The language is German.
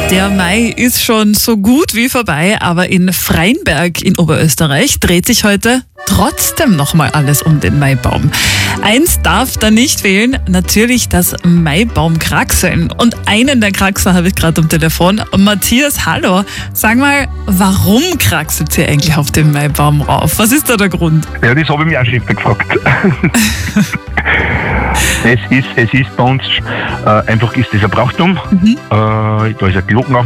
Der Mai ist schon so gut wie vorbei, aber in Freinberg in Oberösterreich dreht sich heute trotzdem nochmal alles um den Maibaum. Eins darf da nicht fehlen, natürlich das Maibaumkraxeln. Und einen der Kraxer habe ich gerade am Telefon. Matthias, hallo. Sag mal, warum kraxelt ihr eigentlich auf den Maibaum rauf? Was ist da der Grund? Ja, das habe ich mich auch schon öfter gefragt. Es ist bei uns einfach ist das ein Brauchtum. Da ist eine Glocken